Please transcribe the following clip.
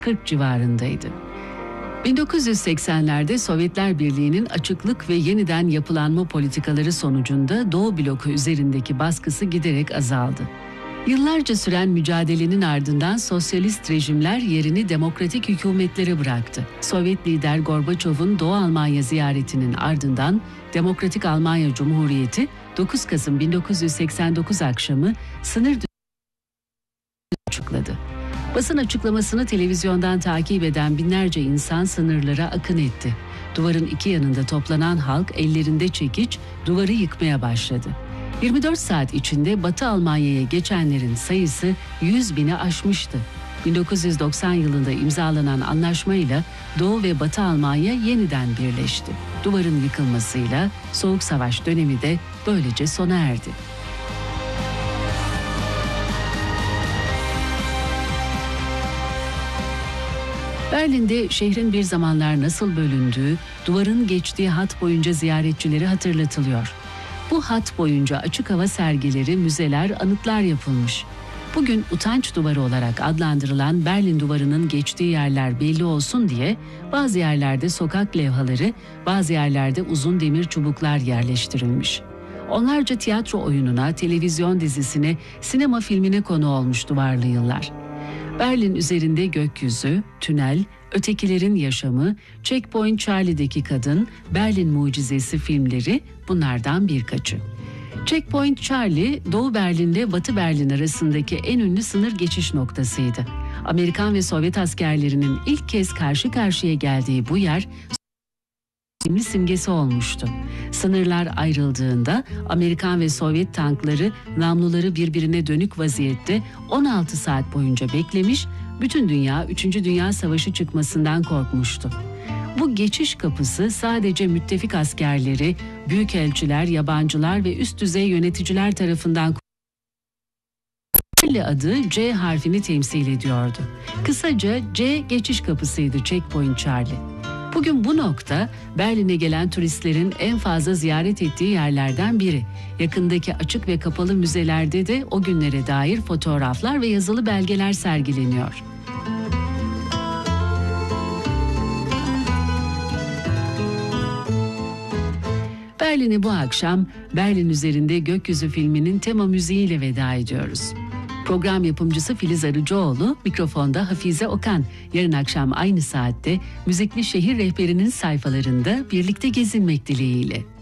40 civarındaydı. 1980'lerde Sovyetler Birliği'nin açıklık ve yeniden yapılanma politikaları sonucunda Doğu bloku üzerindeki baskısı giderek azaldı. Yıllarca süren mücadelenin ardından sosyalist rejimler yerini demokratik hükümetlere bıraktı. Sovyet lider Gorbaçov'un Doğu Almanya ziyaretinin ardından Demokratik Almanya Cumhuriyeti 9 Kasım 1989 akşamı sınır açıkladı. Basın açıklamasını televizyondan takip eden binlerce insan sınırlara akın etti. Duvarın iki yanında toplanan halk ellerinde çekiç duvarı yıkmaya başladı. 24 saat içinde Batı Almanya'ya geçenlerin sayısı 100.000'i aşmıştı. 1990 yılında imzalanan anlaşmayla Doğu ve Batı Almanya yeniden birleşti. Duvarın yıkılmasıyla Soğuk Savaş dönemi de böylece sona erdi. Berlin'de şehrin bir zamanlar nasıl bölündüğü, duvarın geçtiği hat boyunca ziyaretçileri hatırlatılıyor. Bu hat boyunca açık hava sergileri, müzeler, anıtlar yapılmış. Bugün utanç duvarı olarak adlandırılan Berlin Duvarı'nın geçtiği yerler belli olsun diye bazı yerlerde sokak levhaları, bazı yerlerde uzun demir çubuklar yerleştirilmiş. Onlarca tiyatro oyununa, televizyon dizisine, sinema filmine konu olmuş duvarlı yıllar. Berlin üzerinde gökyüzü, tünel, ötekilerin yaşamı, Checkpoint Charlie'deki kadın, Berlin mucizesi filmleri bunlardan birkaçı. Checkpoint Charlie, Doğu Berlin ile Batı Berlin arasındaki en ünlü sınır geçiş noktasıydı. Amerikan ve Sovyet askerlerinin ilk kez karşı karşıya geldiği bu yer simgesi olmuştu. Sınırlar ayrıldığında Amerikan ve Sovyet tankları namluları birbirine dönük vaziyette 16 saat boyunca beklemiş, bütün dünya 3. Dünya Savaşı çıkmasından korkmuştu. Bu geçiş kapısı sadece müttefik askerleri, büyükelçiler, yabancılar ve üst düzey yöneticiler tarafından adı C harfini temsil ediyordu. Kısaca C geçiş kapısıydı Checkpoint Charlie. Bugün bu nokta Berlin'e gelen turistlerin en fazla ziyaret ettiği yerlerden biri. Yakındaki açık ve kapalı müzelerde de o günlere dair fotoğraflar ve yazılı belgeler sergileniyor. Berlin'e bu akşam Berlin üzerinde gökyüzü filminin tema müziğiyle veda ediyoruz. Program yapımcısı Filiz Arıcıoğlu, mikrofonda Hafize Okan. Yarın akşam aynı saatte Müzikli Şehir Rehberi'nin sayfalarında birlikte gezinmek dileğiyle.